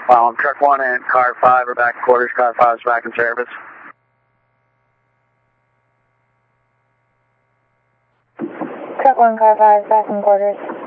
Truck 1 and car 5 are back in quarters. Car 5 is back in service. Truck 1, car 5 is back in quarters.